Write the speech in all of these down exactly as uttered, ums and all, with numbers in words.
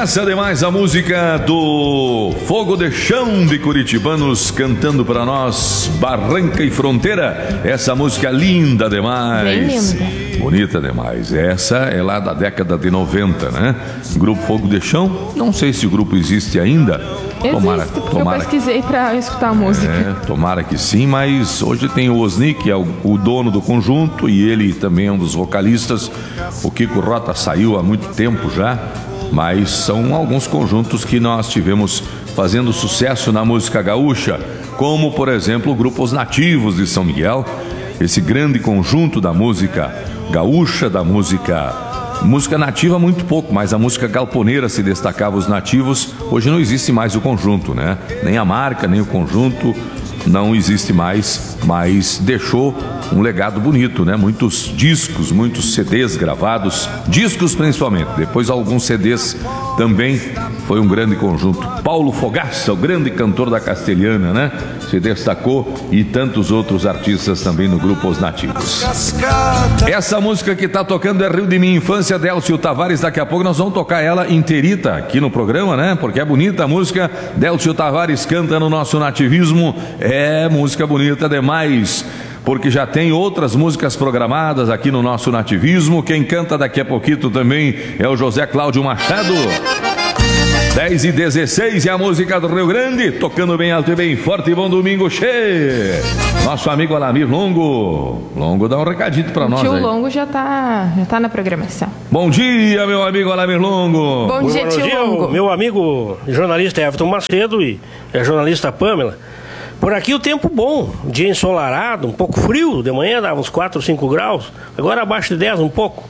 Sucesso demais a música do Fogo de Chão de Curitibanos cantando para nós Barranca e Fronteira. Essa música linda demais. Bem linda. Bonita demais. Essa é lá da década de noventa, né? Grupo Fogo de Chão. Não sei se o grupo existe ainda. Existe, tomara, porque tomara, eu pesquisei para escutar a música. É, tomara que sim, mas hoje tem o Osni, que é o, o dono do conjunto, e ele também é um dos vocalistas. O Kiko Rota saiu há muito tempo já, mas são alguns conjuntos que nós tivemos fazendo sucesso na música gaúcha, como, por exemplo, o grupo Os Nativos de São Miguel, esse grande conjunto da música gaúcha, da música... Música nativa muito pouco, mas a música galponeira se destacava os nativos. Hoje não existe mais o conjunto, né? Nem a marca, nem o conjunto não existe mais, mas deixou um legado bonito, né? Muitos discos, muitos C Ds gravados, discos principalmente, depois alguns C Ds também. Foi um grande conjunto. Paulo Fogaça, o grande cantor da castelhana, né? Se destacou, e tantos outros artistas também no grupo Os Nativos. Essa música que tá tocando é Rio de Minha Infância, Délcio Tavares. Daqui a pouco nós vamos tocar ela inteirita aqui no programa, né? Porque é bonita a música. Délcio Tavares canta no nosso nativismo. É música bonita demais, porque já tem outras músicas programadas aqui no nosso nativismo. Quem canta daqui a pouquinho também é o José Cláudio Machado. dez e dezesseis, e a música do Rio Grande, tocando bem alto e bem forte. Bom domingo, che! Nosso amigo Alamir Longo. Longo, dá um recadito pra o nós tio aí. Longo já tá, já tá na programação. Bom dia, meu amigo Alamir Longo. Bom dia, tio dia, Longo. Meu amigo jornalista Everton Macedo e a jornalista Pamela. Por aqui o tempo bom, dia ensolarado, um pouco frio, de manhã dava uns quatro, cinco graus, agora abaixo de dez um pouco.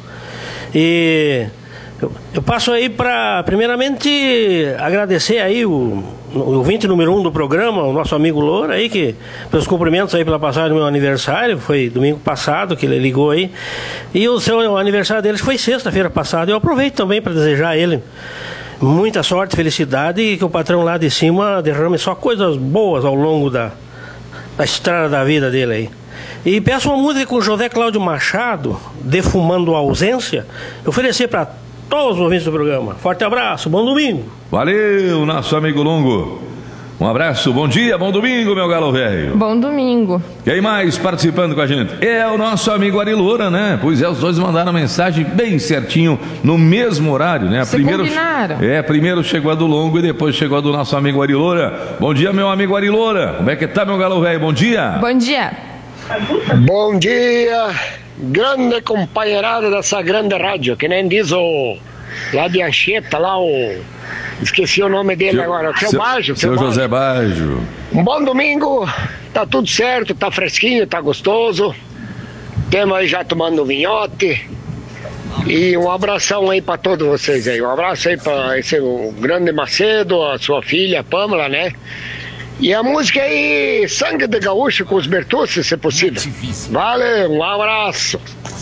E eu, eu passo aí para, primeiramente, agradecer aí o, o ouvinte número um do programa, o nosso amigo Loura aí, que, pelos cumprimentos aí pela passagem do meu aniversário, foi domingo passado que ele ligou aí, e o seu o aniversário dele foi sexta-feira passada. Eu aproveito também para desejar a ele muita sorte, felicidade, e que o patrão lá de cima derrame só coisas boas ao longo da, da estrada da vida dele aí. E peço uma música com o José Cláudio Machado, Defumando a Ausência, oferecer para todos os ouvintes do programa. Forte abraço, bom domingo. Valeu, nosso amigo Longo. Um abraço, bom dia, bom domingo, meu galo velho. Bom domingo. Quem mais participando com a gente? É o nosso amigo Ari Loura, né? Pois é, os dois mandaram mensagem bem certinho, no mesmo horário, né? Se primeiro, combinaram. É, primeiro chegou a do Longo e depois chegou a do nosso amigo Ari Loura. Bom dia, meu amigo Ari Loura. Como é que tá, meu galo velho? Bom dia. Bom dia. Bom dia, grande companheirada dessa grande rádio, que nem diz o lá de Anchieta, lá o... Esqueci o nome dele seu, agora, o seu, seu Bajo. Seu, seu José Bajo. Um bom domingo, tá tudo certo, tá fresquinho, tá gostoso. Temos aí já tomando um vinhote. E um abração aí pra todos vocês aí. Um abraço aí pra esse o grande Macedo, a sua filha Pamela, né? E a música aí, Sangue de Gaúcho com os Bertucci, se possível. Valeu, um abraço.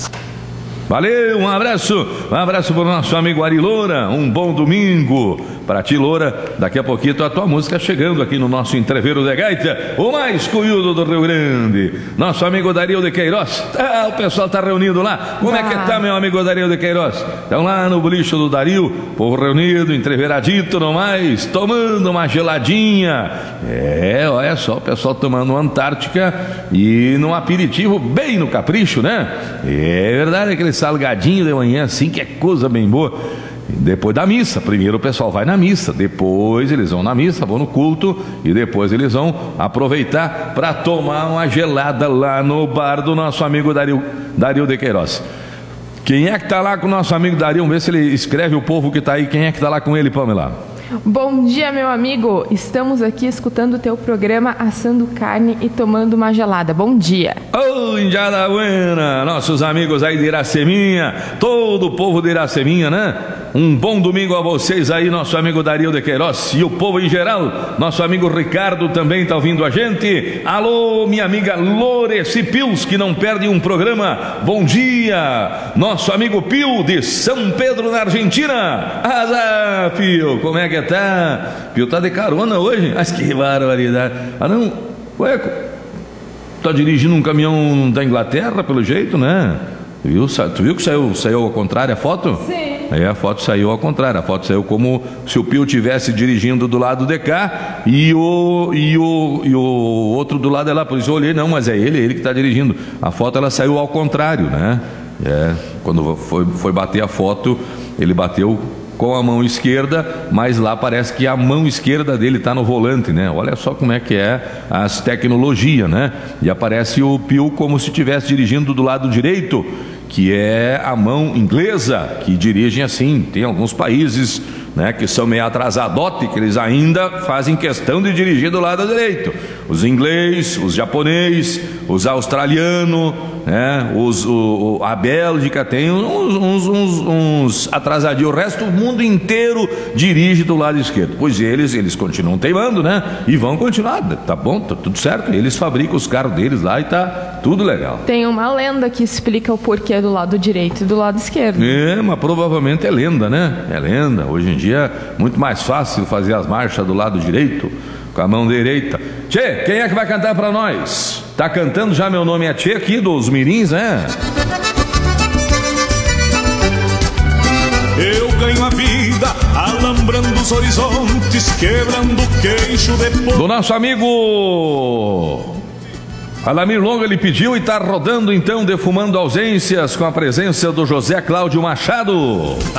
Valeu, um abraço, um abraço para o nosso amigo Ari Loura, um bom domingo para ti, Loura. Daqui a pouquinho a tua música chegando aqui no nosso entreveiro de gaita, o mais cuiudo do Rio Grande, nosso amigo Dario de Queiroz. Ah, o pessoal tá reunido lá. Como é que tá, meu amigo Dario de Queiroz? Estão lá no bolicho do Dario, povo reunido, entreveradito no mais, tomando uma geladinha. É, olha só, o pessoal tomando uma Antártica e num aperitivo bem no capricho, né? É verdade, aquele salgadinho de manhã assim, que é coisa bem boa. Depois da missa, primeiro o pessoal vai na missa, depois eles vão na missa, vão no culto, e depois eles vão aproveitar para tomar uma gelada lá no bar do nosso amigo Dario, Dario de Queiroz. Quem é que tá lá com o nosso amigo Dario? Vamos ver se ele escreve o povo que tá aí. Quem é que tá lá com ele, Pamela? Bom dia, meu amigo. Estamos aqui escutando o teu programa, assando carne e tomando uma gelada. Bom dia. Ô, Indiada Buena, nossos amigos aí de Iraceminha, todo o povo de Iraceminha, né? Um bom domingo a vocês aí, nosso amigo Dario de Queiroz e o povo em geral. Nosso amigo Ricardo também tá ouvindo a gente. Alô, minha amiga Loreci Pius, que não perde um programa. Bom dia. Nosso amigo Pio de São Pedro, na Argentina. Azar, Pio, como é que tá? Pio tá de carona hoje. Mas que barbaridade. Ah, não? Ué, tá dirigindo um caminhão da Inglaterra, pelo jeito, né? Viu? Tu viu que saiu, saiu ao contrário a foto? Sim. Aí a foto saiu ao contrário, a foto saiu como se o Pio estivesse dirigindo do lado de cá e o, e, o, e o outro do lado é lá, por isso eu olhei, não, mas é ele, é ele que está dirigindo. A foto ela saiu ao contrário, né? É, quando foi, foi bater a foto, ele bateu com a mão esquerda, mas lá parece que a mão esquerda dele está no volante, né? Olha só como é que é as tecnologias, né? E aparece o Pio como se estivesse dirigindo do lado direito, que é a mão inglesa, que dirigem assim. Tem alguns países, né, que são meio atrasadote, que eles ainda fazem questão de dirigir do lado direito. Os inglês, os japonês, os australianos, né, os, o, a Bélgica tem uns, uns, uns, uns atrasadinhos. O resto do mundo inteiro dirige do lado esquerdo. Pois eles, eles continuam teimando, né? E vão continuar, tá bom, tá tudo certo. Eles fabricam os carros deles lá e tá tudo legal. Tem uma lenda que explica o porquê do lado direito e do lado esquerdo. É, mas provavelmente é lenda, né? É lenda. Hoje em dia é muito mais fácil fazer as marchas do lado direito com a mão direita. Tchê, quem é que vai cantar pra nós? Tá cantando já Meu Nome é Tchê aqui dos Mirins, né? Eu ganho a vida alambrando os horizontes, quebrando o queixo depois. Do nosso amigo Alamir Longo, ele pediu e tá rodando então, defumando ausências, com a presença do José Cláudio Machado.